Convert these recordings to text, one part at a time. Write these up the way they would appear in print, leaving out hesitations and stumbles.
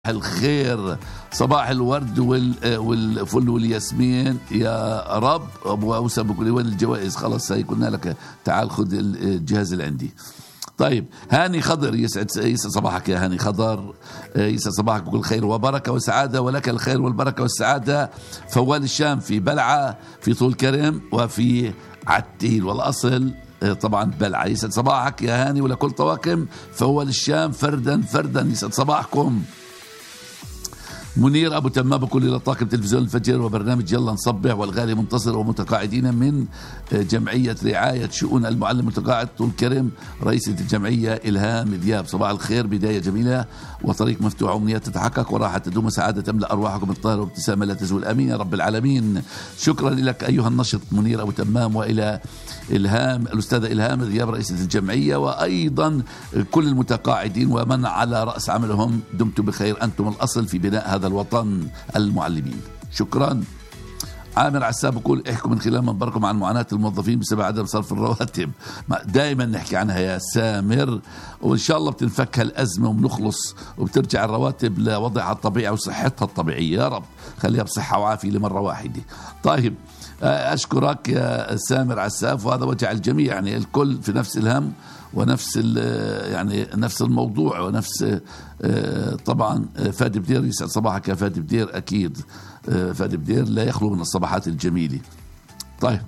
الخير، صباح الورد والفل والياسمين يا رب. ابو اوسى بقول وين الجوائز؟ خلاص هي قلنا لك تعال خذ الجهاز اللي عندي. طيب هاني خضر، يسعد صباحك يا هاني خضر، يسعد صباحك بكل خير وبركه وسعاده، ولك الخير والبركه والسعاده. فوال الشام في بلعه، في طول كرم، وفي عتيل، والاصل طبعا بلعه. يسعد صباحك يا هاني ولكل طواقم فوال الشام فردا فردا. يسعد صباحكم. منير أبو تمام بكل إلى طاقم تلفزيون الفجر وبرنامج يلا نصبح، والغالي منتصر ومتقاعدين من جمعية رعاية شؤون المعلم متقاعد طول كرم، رئيسة الجمعية إلهام دياب. صباح الخير، بداية جميلة وطريق مفتوح، أمنيات تتحقق وراحة تدوم، سعادة تملأ أرواحكم الطاهرة وابتسامة لا تزول، آمين يا رب العالمين. شكرا لك أيها النشط منير أبو تمام، وإلى إلهام الأستاذة إلهام دياب رئيسة الجمعية، وأيضا كل المتقاعدين ومن على رأس عملهم. دمتم بخير، أنتم الأصل في بناء هذا الوطن المعلمين. شكرا. عامر عساب يقول احكوا من خلال منبركم عن معاناة الموظفين بسبب عدم صرف الرواتب. دائما نحكي عنها يا سامر، وإن شاء الله بتنفك هالأزمة وبنخلص وبترجع الرواتب لوضعها الطبيعي وصحتها الطبيعية. يا رب خليها بصحة وعافية لمرة واحدة. طيب أشكرك يا سامر عساف، وهذا وجع الجميع، يعني الكل في نفس الهم ونفس يعني نفس الموضوع ونفس طبعا. فادي بدير، يسعد صباحك يا فادي بدير. أكيد فادي بدير لا يخلو من الصباحات الجميلة. طيب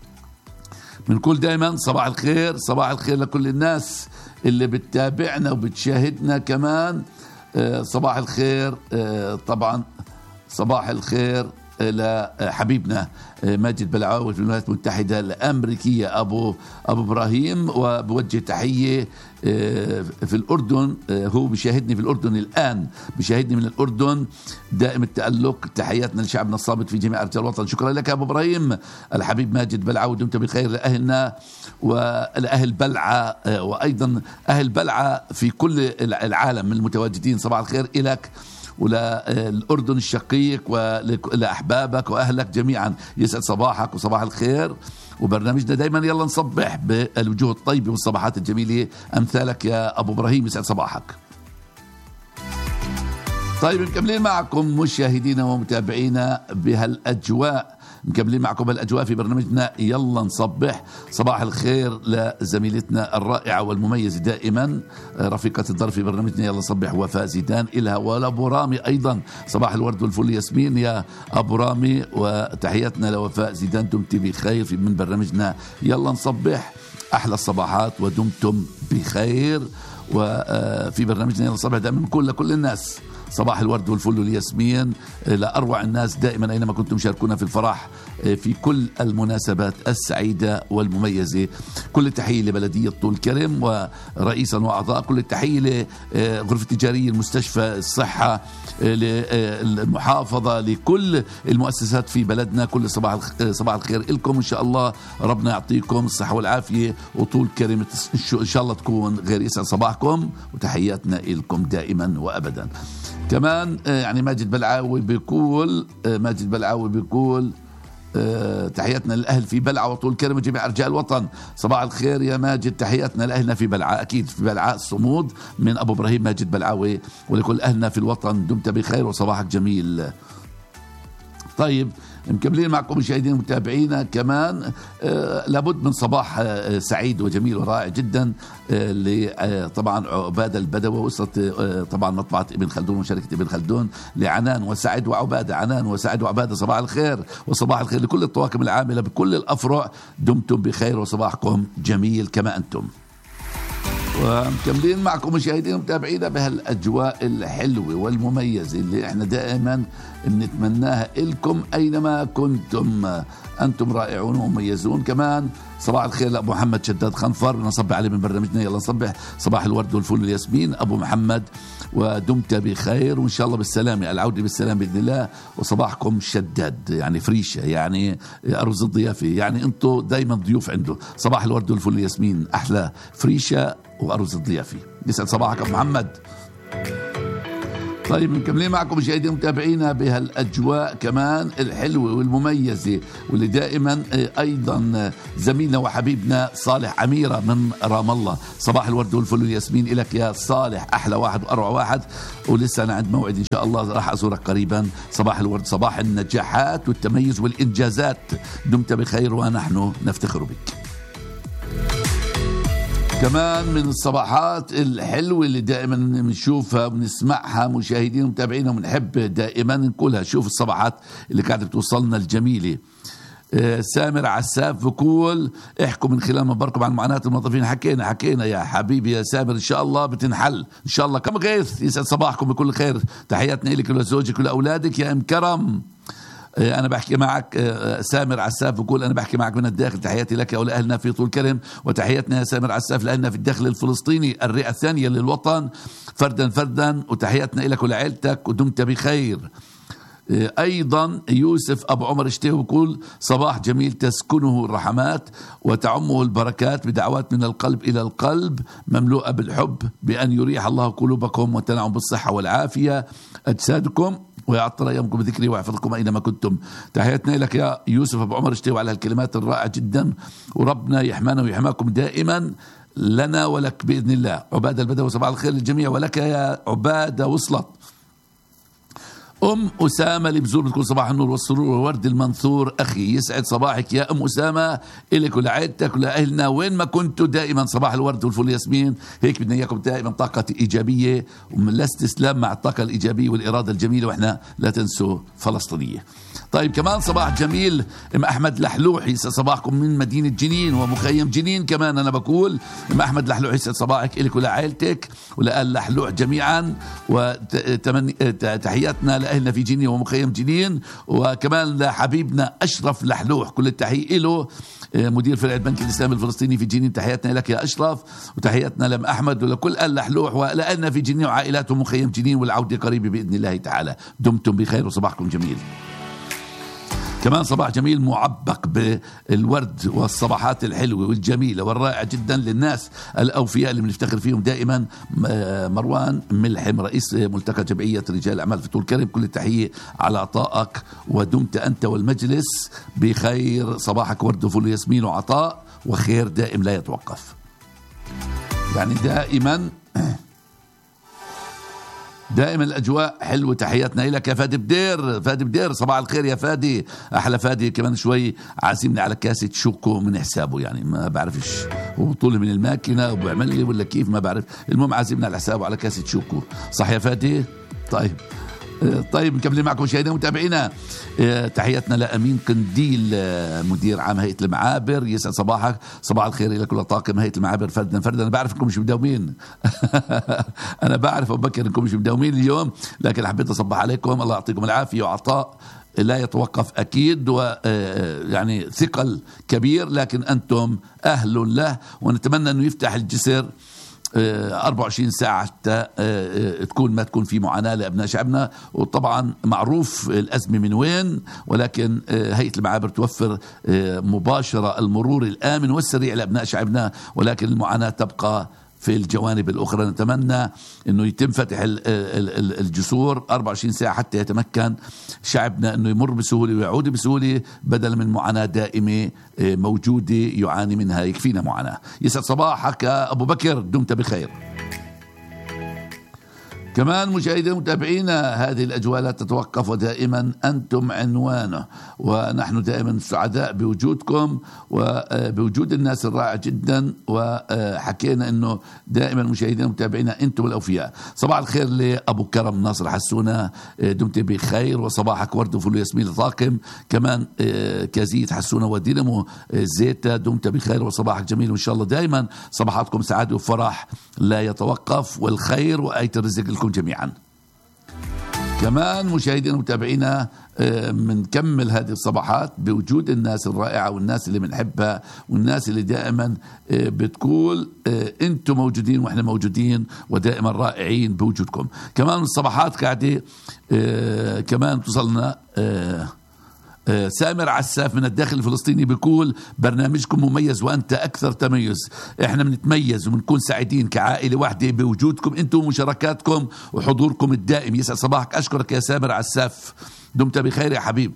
بنقول دائما صباح الخير، صباح الخير لكل الناس اللي بتتابعنا وبتشاهدنا كمان. صباح الخير طبعا، صباح الخير لحبيبنا ماجد بلعاوي في الولايات المتحدة الأمريكية أبو إبراهيم، وبوجه تحية في الأردن. هو بيشاهدني في الأردن الآن، بيشاهدني من الأردن. دائم التألق، تحياتنا لشعبنا الصامت في جميع أرجاء الوطن. شكرا لك أبو إبراهيم الحبيب ماجد بلعاوي، دمت بخير. لأهلنا ولأهل بلعة، وأيضا أهل بلعة في كل العالم المتواجدين، صباح الخير إلك وللأردن الشقيق ولأحبابك وأهلك جميعا. يسعد صباحك وصباح الخير. وبرنامجنا دايما يلا نصبح بالوجوه الطيبة والصباحات الجميلة أمثالك يا أبو إبراهيم، يسعد صباحك. طيب مكملين معكم مشاهدينا ومتابعينا بهالأجواء، مكملين معكم بالأجواء في برنامجنا يلا نصبح. صباح الخير لزميلتنا الرائعة والمميزة دائما رفيقة الدار في برنامجنا يلا نصبح، وفاء زيدان. إلها ولأبو رامي أيضا صباح الورد والفل ياسمين يا أبو رامي، وتحياتنا لوفاء زيدان. دمت بخير في من برنامجنا يلا نصبح، أحلى الصباحات ودمتم بخير. وفي برنامجنا يلا نصبح دائما نقول لكل الناس صباح الورد والفل والياسمين، لأروع الناس دائما أينما كنتم شاركونا في الفرح في كل المناسبات السعيدة والمميزة. كل التحية لبلدية طول كرم ورئيسا وأعضاء، كل التحية لغرفة التجارية، المستشفى، الصحة، للمحافظة، لكل المؤسسات في بلدنا. كل صباح الخير لكم، إن شاء الله ربنا يعطيكم الصحة والعافية وطول كرم إن شاء الله تكون غير. يسعد صباحكم وتحياتنا لكم دائما وأبدا. كمان يعني ماجد بلعاوي بيقول تحياتنا للأهل في بلعة وطول كرم وجميع أرجاء الوطن. صباح الخير يا ماجد، تحياتنا لأهلنا في بلعة، أكيد في بلعة الصمود، من أبو إبراهيم ماجد بلعاوي، ولكل أهلنا في الوطن دمت بخير وصباحك جميل. طيب مكملين معكم مشاهدين ومتابعينا كمان. لابد من صباح سعيد وجميل ورائع جدا طبعا عبادة البدوي وأسرة طبعا مطبعة ابن خلدون وشركة ابن خلدون، لعنان وسعد وعبادة، عنان وسعد وعبادة. صباح الخير وصباح الخير لكل الطواقم العاملة بكل الأفرع، دمتم بخير وصباحكم جميل كما أنتم. ومكملين معكم مشاهدين ومتابعينا بهالأجواء الحلوة والمميزة اللي احنا دائما بنتمناها لكم أينما كنتم. أنتم رائعون ومميزون. كمان صباح الخير لأبو محمد شداد خنفر، بنصبح عليه من برنامجنا يلا نصبح. صباح الورد والفل والياسمين أبو محمد، ودمت بخير وإن شاء الله بالسلامة، العودة بالسلام بإذن الله. وصباحكم شداد يعني فريشة، يعني أرز الضيافة، يعني أنتم دايما ضيوف عنده. صباح الورد والفل والياسمين، أحلى فريشة وأرز الضيافة. يسعد صباحك أبو محمد. طيب مكملين معكم مشاهدينا ومتابعينا بهالاجواء كمان الحلوه والمميزه، واللي دائما ايضا زميلنا وحبيبنا صالح عميره من رام الله. صباح الورد والفل والياسمين لك يا صالح، احلى واحد واروع واحد، ولسه انا عند موعد ان شاء الله راح ازورك قريبا. صباح الورد، صباح النجاحات والتميز والانجازات، دمت بخير ونحن نفتخر بك. كمان من الصباحات الحلوة اللي دائما بنشوفها ونسمعها مشاهدين ومتابعين وبنحب دائما نقولها. شوف الصباحات اللي قاعدة بتوصلنا الجميلة. سامر عساف بقول احكوا من خلال منبركم عن معاناة الموظفين. حكينا يا حبيبي يا سامر، ان شاء الله بتنحل ان شاء الله. كم غيث، يسعد صباحكم بكل خير، تحياتنا لك ولزوجك ولأولادك يا ام كرم. أنا بحكي معك سامر عساف بقول أنا بحكي معك من الداخل، تحياتي لك ولأهلنا في طول كرم، وتحياتنا يا سامر عساف لأهلنا في الداخل الفلسطيني الرئة الثانية للوطن فردا، وتحياتنا لك ولعائلتك ودمت بخير. أيضا يوسف أبو عمر اشتهي بقول صباح جميل تسكنه الرحمات وتعمه البركات بدعوات من القلب إلى القلب مملوءة بالحب، بأن يريح الله قلوبكم وتنعم بالصحة والعافية أجسادكم ويعطر أيامكم بذكري ويحفظكم أينما كنتم. تحياتنا لك يا يوسف أبو عمر اشتهي على الكلمات الرائعة جدا، وربنا يحمانا ويحماكم دائما لنا ولك بإذن الله. عبادة البدوي صباح الخير للجميع، ولك يا عبادة وصلت. أم أسامة اللي بزور بتقول صباح النور والسرور والورد المنثور أخي، يسعد صباحك يا أم أسامة إلك ولعائلتك ولأهلنا وين ما كنتوا، دائما صباح الورد والفل ياسمين. هيك بدنا إياكم دائما طاقة إيجابية ولا استسلام مع الطاقة الإيجابية والإرادة الجميلة، وإحنا لا تنسوا فلسطينية. طيب كمان صباح جميل ام احمد لحلوح، يسعد صباحكم من مدينه جنين ومخيم جنين. كمان انا بقول ام احمد لحلوح يسعد صباحك الك ولعائلتك ولآل لحلوح جميعا، وتحياتنا لاهلنا في جنين ومخيم جنين، وكمان لحبيبنا اشرف لحلوح كل التحيه له، مدير فرع البنك الاسلامي الفلسطيني في جنين. تحياتنا لك يا اشرف، وتحياتنا لام احمد ولكل آل لحلوح ولآلنا في جنين وعائلاتهم مخيم جنين، والعوده قريبه باذن الله تعالى. دمتم بخير وصباحكم جميل. كمان صباح جميل معبق بالورد والصباحات الحلوة والجميلة والرائعة جدا للناس الأوفياء اللي بنفتخر فيهم دائما. مروان ملحم رئيس ملتقى جمعية رجال الأعمال في طول كرم، كل التحية على عطائك، ودمت أنت والمجلس بخير. صباحك ورد وفل ياسمين وعطاء وخير دائم لا يتوقف، يعني دائما الأجواء حلوة. تحياتنا لك يا فادي بدير صباح الخير يا فادي، أحلى فادي. كمان شوي عازمني على كاسة شوكو من حسابه، يعني ما بعرفش هو بطول من الماكينة وبعمل لي ولا كيف ما بعرف، المهم عازمنا على حسابه على كاسة شوكو. صح يا فادي؟ طيب مكملين معكم مشاهدينا ومتابعينا. تحياتنا لأمين قنديل مدير عام هيئة المعابر، يسعد صباحك، صباح الخير لك ولطاقم هيئة المعابر فردا. أنا بعرف انكم مش مداومين أنا بعرف أبو بكر انكم مش مداومين اليوم، لكن حبيت أصبح عليكم، الله يعطيكم العافية وعطاء لا يتوقف أكيد، ويعني ثقل كبير، لكن أنتم أهل له، ونتمنى أنه يفتح الجسر 24 ساعة حتى ما تكون في معاناة لأبناء شعبنا. وطبعا معروف الأزمة من وين، ولكن هيئة المعابر توفر مباشرة المرور الآمن والسريع لأبناء شعبنا، ولكن المعاناة تبقى في الجوانب الأخرى. نتمنى أنه يتم فتح الجسور 24 ساعة حتى يتمكن شعبنا أنه يمر بسهولة ويعود بسهولة، بدلا من معاناة دائمة موجودة يعاني منها، يكفينا معاناة. يسعد صباحك يا أبو بكر، دمت بخير. كمان مشاهدينا ومتابعينا، هذه الأجواء لا تتوقف ودائما أنتم عنوانه، ونحن دائما سعداء بوجودكم وبوجود الناس الرائعة جدا، وحكينا أنه دائما مشاهدينا ومتابعينا أنتم الأوفياء. صباح الخير لأبو كرم ناصر حسونة، دمت بخير وصباحك ورد وفل ياسمين الطاقم. كمان كازيت حسونة ودينمو زيتا، دمت بخير وصباحك جميل، وإن شاء الله دائما صباحاتكم سعادة وفرح لا يتوقف، والخير وآية الرزق لكم جميعا. كمان مشاهدينا ومتابعينا منكمل هذه الصباحات بوجود الناس الرائعة والناس اللي بنحبها والناس اللي دائما بتقول انتم موجودين واحنا موجودين ودائما رائعين بوجودكم. كمان الصباحات قاعدة كمان توصلنا سامر عساف من الداخل الفلسطيني بيقول برنامجكم مميز وأنت أكثر تميز. إحنا بنتميز وبنكون سعيدين كعائلة واحدة بوجودكم أنتم ومشاركاتكم وحضوركم الدائم. يسعد صباحك. أشكرك يا سامر عساف، دمت بخير يا حبيب.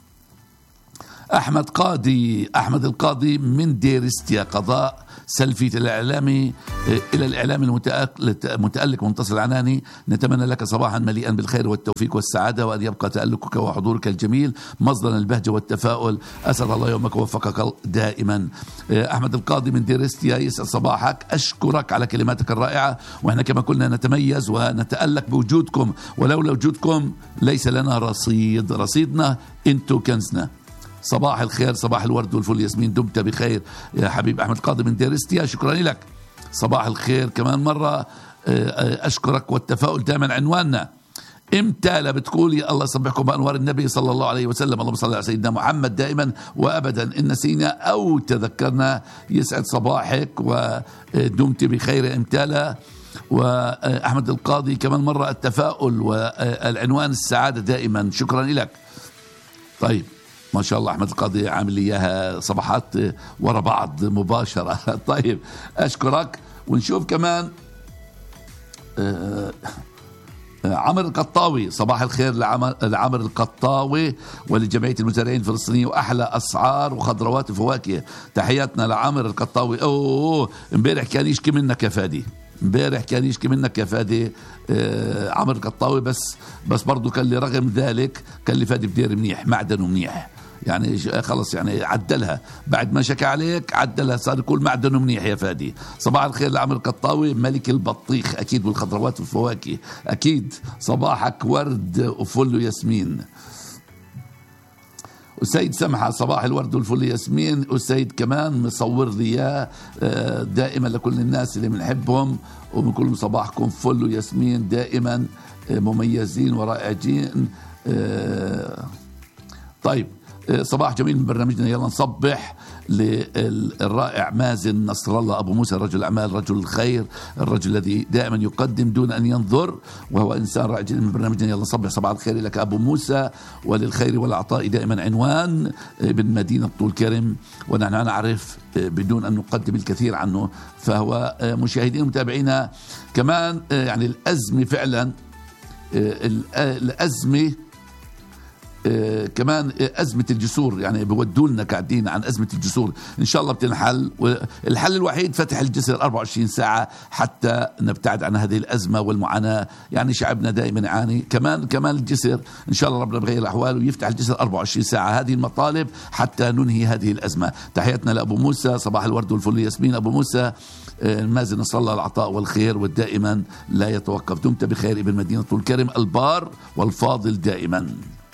أحمد القاضي من ديرستيا، قضاء سلفي الإعلامي إلى الإعلام المتألق منتصر العناني. نتمنى لك صباحا مليئا بالخير والتوفيق والسعادة، وأن يبقى تألقك وحضورك الجميل مصدر البهجة والتفاؤل. أسعد الله يومك ووفقك دائما. أحمد القاضي من ديرستيا، يسعد صباحك. أشكرك على كلماتك الرائعة، وإحنا كما قلنا نتميز ونتألق بوجودكم، ولولا وجودكم ليس لنا رصيد، رصيدنا أنتو كنزنا. صباح الخير، صباح الورد والفل ياسمين، دمت بخير يا حبيب. أحمد قاضي من ديرستيا، شكرا لك. صباح الخير كمان مرة، أشكرك والتفاؤل دائما عنواننا. امتالة بتقول يا الله يصبحكم بأنوار النبي صلى الله عليه وسلم، اللهم صل على سيدنا محمد دائما وأبدا، إن نسينا أو تذكرنا. يسعد صباحك ودمت بخير يا امتالة. وأحمد القاضي كمان مرة التفاؤل والعنوان السعادة دائما، شكرا لك. طيب ما شاء الله أحمد القاضي عامل لي إياها صباحات ورا بعض مباشرة. طيب أشكرك. ونشوف كمان عمر القطاوي، صباح الخير لعمر القطاوي ولجمعية المزارعين الفلسطينية، وأحلى أسعار وخضروات وفواكه. تحياتنا لعمر القطاوي. امبارح كان يشكي منك يا فادي، امبارح كان يشكي منك يا فادي عمر القطاوي، بس برضو كان لي رغم ذلك كان لي فادي بدير منيح، معدنه منيح يعني، خلص يعني عدلها بعد ما شكى عليك، عدلها صار يقول معدنه منيح يا فادي. صباح الخير لعمر القطاوي ملك البطيخ أكيد والخضروات والفواكه أكيد. صباحك ورد وفل وياسمين. وسيد سمحة صباح الورد والفل ياسمين. وسيد كمان مصور لي دائما لكل الناس اللي بنحبهم وبنقول لهم صباحكم فل وياسمين دائما مميزين ورائعين. طيب صباح جميل من برنامجنا يلا نصبح للرائع مازن نصر الله أبو موسى، رجل الأعمال، رجل الخير، الرجل الذي دائما يقدم دون أن ينظر، وهو إنسان رائع جدا من برنامجنا يلا نصبح. صباح الخير لك أبو موسى، وللخير والعطاء دائما عنوان ابن مدينة طول كرم، ونحن نعرف بدون أن نقدم الكثير عنه، فهو مشاهدين ومتابعينا كمان يعني الأزمة فعلا، الأزمة كمان أزمة الجسور يعني بودوا لنا قاعدين عن أزمة الجسور، إن شاء الله بتنحل. والحل الوحيد فتح الجسر 24 ساعة حتى نبتعد عن هذه الأزمة والمعاناة. يعني شعبنا دائما يعاني، كمان الجسر إن شاء الله ربنا بغير الأحوال ويفتح الجسر 24 ساعة. هذه المطالب حتى ننهي هذه الأزمة. تحياتنا لأبو موسى، صباح الورد والفل ياسمين. أبو موسى مازن نصر الله العطاء والخير والدائما لا يتوقف. دمت بخير ابن مدينة طول كرم، البار والفاضل دائما.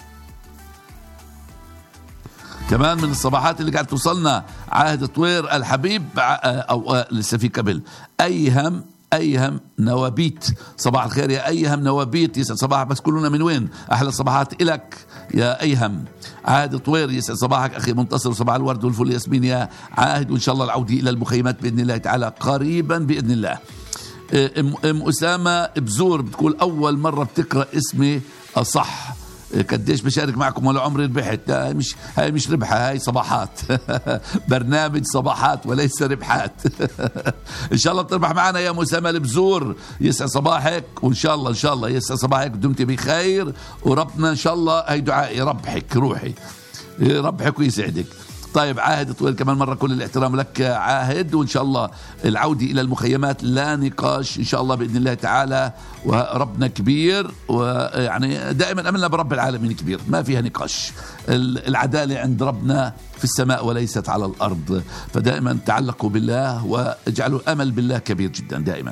كمان من الصباحات اللي قاعد توصلنا عاهد طوير الحبيب، أو لسه في قبل أيهم نوابيت. صباح الخير يا أيهم نوابيت، يسعد صباحك. بس كلنا من وين؟ أحلى صباحات إلك يا أيهم. عاهد طوير يسعد صباحك أخي منتصر، صباح الورد والفل ياسمين يا عاهد، وإن شاء الله العودة إلى المخيمات بإذن الله تعالى قريبا بإذن الله. أم أسامة بزور بتقول أول مرة بتقرأ اسمي أصح، قديش بشارك معكم ولا عمري ربحت. هاي مش ربحة، هاي صباحات. برنامج صباحات وليس ربحات. إن شاء الله بتربح معنا يا مسامة البزور، يسعد صباحك، وإن شاء الله يسعد صباحك، دمتي بخير، وربنا إن شاء الله هاي دعائي ربحك روحي، ربحك ويسعدك. طيب عاهد طويل كمان مرة كل الاحترام لك عاهد، وإن شاء الله العودة إلى المخيمات لا نقاش إن شاء الله بإذن الله تعالى، وربنا كبير، ويعني دائما أملنا برب العالمين كبير ما فيها نقاش. العدالة عند ربنا في السماء وليست على الأرض، فدائما تعلقوا بالله واجعلوا الأمل بالله كبير جدا دائما.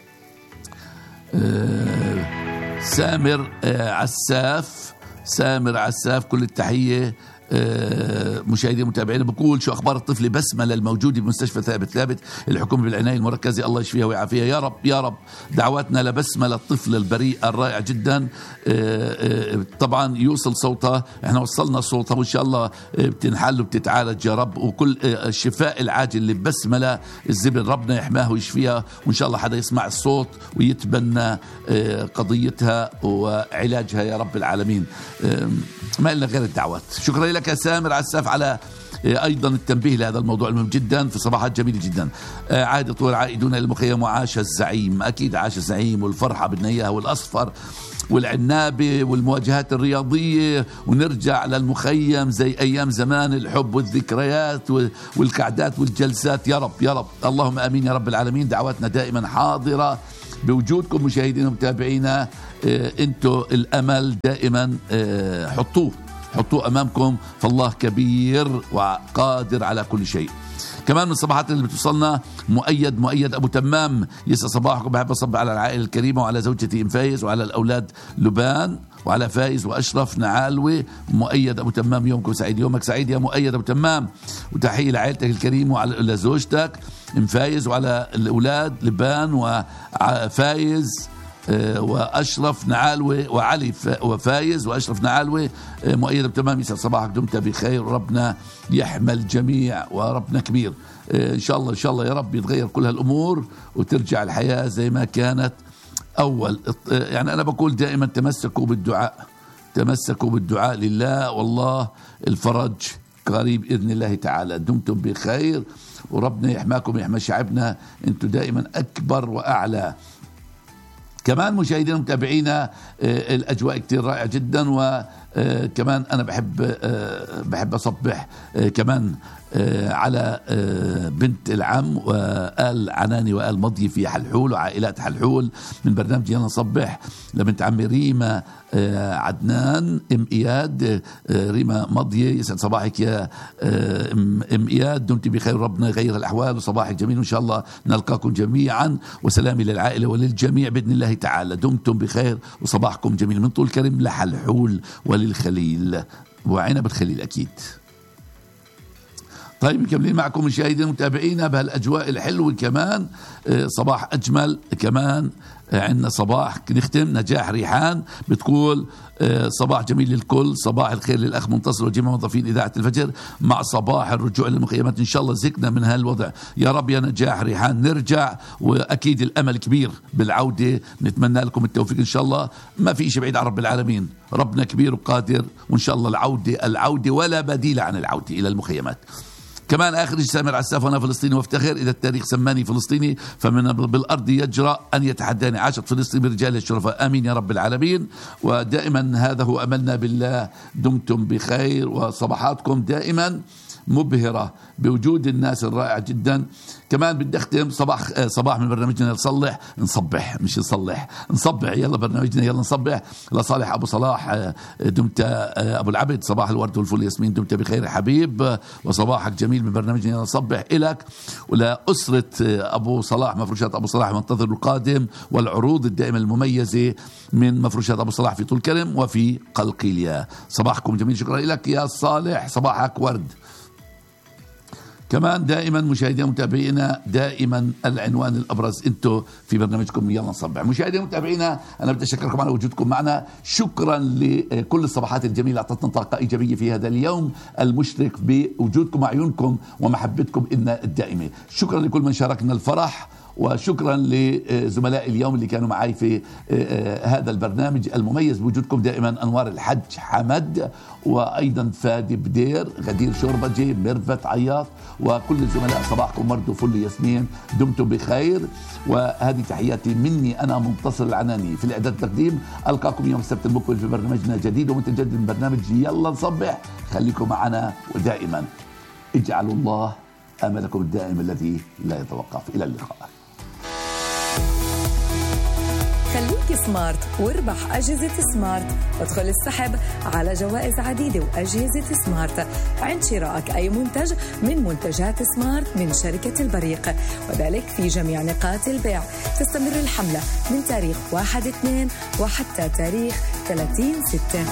سامر عساف كل التحية. مشاهدين متابعين بقول شو أخبار الطفل بسملة الموجودة بمستشفى ثابت الحكومي بالعناية المركزة، الله يشفيها ويعافيها يا رب. دعواتنا لبسملة الطفل البريء الرائع جدا، طبعا يوصل صوتها، احنا وصلنا صوتها وإن شاء الله بتنحل وبتتعالج يا رب، وكل الشفاء العاجل لبسملة الزبن ربنا يحماها ويشفيها، وإن شاء الله حدا يسمع الصوت ويتبنى قضيتها وعلاجها يا رب العالمين. ما لنا غير الدعوات. شكرا لك لك سامر عساف على أيضا التنبيه لهذا الموضوع المهم جدا في صباحات جميلة جدا. عائد طول عائدون إلى المخيم وعاش الزعيم. أكيد عاش الزعيم والفرحة بدنا إياها والأصفر والعنابة والمواجهات الرياضية، ونرجع للمخيم زي أيام زمان، الحب والذكريات والكعدات والجلسات. يا رب يا رب، اللهم آمين يا رب العالمين. دعواتنا دائما حاضرة بوجودكم مشاهدينا ومتابعينا. انتو الأمل دائما حطوه أمامكم، فالله كبير وقادر على كل شيء. كمان من الصباحات اللي بتوصلنا مؤيد أبو تمام، يسعد صباحكم. بحب أصب على العائلة الكريمة وعلى زوجتي إم فايز وعلى الأولاد لبان وعلى فايز وأشرف نعالوي. مؤيد أبو تمام، يومكم سعيد، يومك سعيد يا مؤيد أبو تمام. وتحية لعائلتك الكريمة وعلى زوجتك إم فايز وعلى الأولاد لبان وفايز وأشرف نعالوي وعلي وفايز وأشرف نعالوي. مؤيد بتمام، يسعد صباحك، دمت بخير وربنا يحمل الجميع وربنا كبير. إن شاء الله يا رب يتغير كل هالأمور وترجع الحياة زي ما كانت أول. يعني أنا بقول دائما تمسكوا بالدعاء لله، والله الفرج قريب بإذن الله تعالى. دمتم بخير وربنا يحماكم ويحمى شعبنا، أنتم دائما أكبر وأعلى. كمان مشاهدينا ومتابعينا، الأجواء كتير رائعة جدا. وكمان أنا بحب أصبح كمان على بنت العم وآل عناني وآل مضي في حلحول وعائلات حلحول من برنامج يلا نصبح. لبنت عمي ريما عدنان ام اياد، ريما مضي، يسعد صباحك يا ام اياد، دمتي بخير، ربنا يغير الاحوال وصباحك جميل، وان شاء الله نلقاكم جميعا، وسلامي للعائله وللجميع باذن الله تعالى. دمتم بخير وصباحكم جميل من طول كريم لحلحول وللخليل وعنب الخليل اكيد. طيب مكملين معكم مشاهدينا ومتابعينا بهالاجواء الحلوه. كمان صباح اجمل، كمان عندنا صباح نختم نجاح ريحان بتقول صباح جميل للكل، صباح الخير للأخ منتصر وجميع موظفين إذاعة الفجر مع صباح الرجوع للمخيمات. إن شاء الله زكنا من هالوضع يا رب يا نجاح ريحان، نرجع وأكيد الأمل كبير بالعودة، نتمنى لكم التوفيق إن شاء الله. ما في شيء بعيد عن رب العالمين، ربنا كبير وقادر، وإن شاء الله العودة ولا بديل عن العودة إلى المخيمات. كمان آخر شيء سامر عساف، أنا فلسطيني وافتخر، إذا التاريخ سماني فلسطيني فمن بالأرض يجرأ أن يتحداني. عاشت فلسطين برجال الشرفاء، آمين يا رب العالمين. ودائما هذا هو أملنا بالله. دمتم بخير وصباحاتكم دائما مبهرة بوجود الناس الرائع جدا. كمان بدي أختم صباح من برنامجنا نصبح يلا برنامجنا يلا نصبح لصالح أبو صلاح، دمت أبو العبد، صباح الورد والفل ياسمين، دمت بخير حبيب وصباحك جميل من برنامجنا يلا نصبح إلك ولأسرة أبو صلاح، مفروشات أبو صلاح منتظر القادم والعروض الدائمة المميزة من مفروشات أبو صلاح في طول كرم وفي قلقيلية. صباحكم جميل، شكرا لك يا صالح، صباحك ورد. كمان دائما مشاهدينا ومتابعينا، دائما العنوان الأبرز انتو في برنامجكم يلا نصبح. مشاهدينا ومتابعينا، أنا بدي أشكركم على وجودكم معنا، شكرا لكل الصباحات الجميلة أعطتنا طاقة إيجابية في هذا اليوم المشرق بوجودكم وعيونكم ومحبتكم إلنا الدائمة. شكرا لكل من شاركنا الفرح، وشكرا لزملاء اليوم اللي كانوا معي في هذا البرنامج المميز بوجودكم دائما، أنوار الحج حمد، وأيضا فادي بدير، غدير شوربجي، ميرفت عياط، وكل الزملاء صباحكم ورد وفل ياسمين، دمتم بخير. وهذه تحياتي مني أنا منتصر العناني في الإعداد التقديم. ألقاكم يوم السبت المقبل في برنامجنا جديد ومتجدد من برنامج يلا نصبح. خليكم معنا ودائما اجعلوا الله أملكم الدائم الذي لا يتوقف. إلى اللقاء. خليك سمارت واربح أجهزة سمارت، وادخل السحب على جوائز عديدة وأجهزة سمارت عند شرائك أي منتج من منتجات سمارت من شركة البريق، وذلك في جميع نقاط البيع. تستمر الحملة من تاريخ 1/2 وحتى تاريخ 30/6.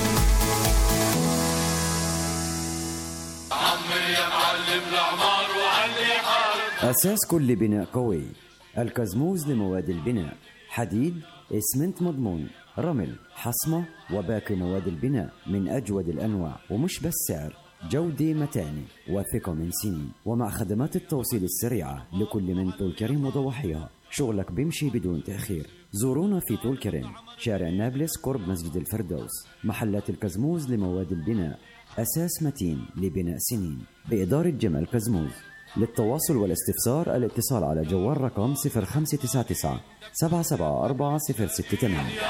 أساس كل بناء قوي الكزموز لمواد البناء، حديد، إسمنت مضمون، رمل، حصمة وباقي مواد البناء من أجود الأنواع، ومش بس سعر، جودة متانة وثقة من سنين، ومع خدمات التوصيل السريعة لكل من طول كرم وضواحيها. شغلك بيمشي بدون تأخير. زورونا في طول كرم، شارع نابلس قرب مسجد الفردوس. محلات الكزموز لمواد البناء، أساس متين لبناء سنين، بإدارة جمال كزموز. للتواصل والاستفسار الاتصال على جوال رقم 0599 774 068.